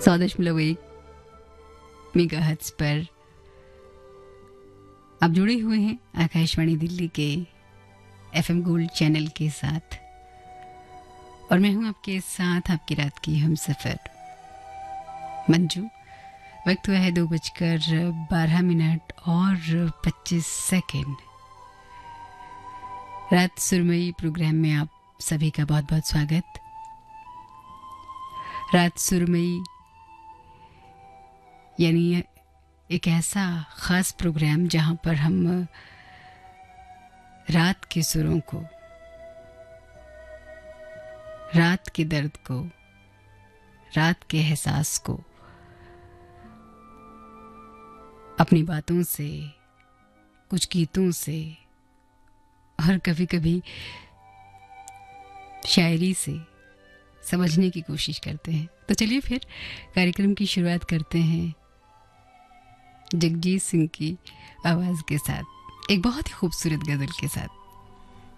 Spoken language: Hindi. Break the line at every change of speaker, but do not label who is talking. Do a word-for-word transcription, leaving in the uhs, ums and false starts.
सौ दशमलव एक मेगाहर्ट्ज पर आप जुड़े हुए हैं आकाशवाणी दिल्ली के एफएम गोल्ड चैनल के साथ और मैं हूं आपके साथ आपकी रात की हमसफर मंजू। वक्त हुआ है दो बजकर बारह मिनट और पच्चीस सेकेंड। रात सुरमई प्रोग्राम में आप सभी का बहुत बहुत स्वागत। रात सुरमई यानी एक ऐसा ख़ास प्रोग्राम जहां पर हम रात के सुरों को, रात के दर्द को, रात के एहसास को अपनी बातों से, कुछ गीतों से और कभी कभी शायरी से समझने की कोशिश करते हैं। तो चलिए फिर कार्यक्रम की शुरुआत करते हैं जगजीत सिंह की आवाज़ के साथ, एक बहुत ही खूबसूरत गज़ल के साथ।